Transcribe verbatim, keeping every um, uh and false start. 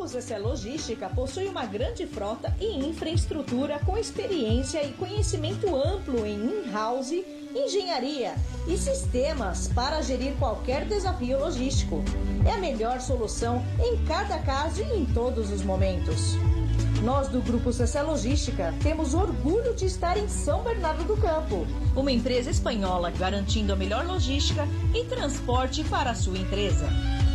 Grupo Cecé Logística possui uma grande frota e infraestrutura com experiência e conhecimento amplo em in-house, engenharia e sistemas para gerir qualquer desafio logístico. É a melhor solução em cada caso e em todos os momentos. Nós do Grupo Cecé Logística temos orgulho de estar em São Bernardo do Campo, uma empresa espanhola garantindo a melhor logística e transporte para a sua empresa.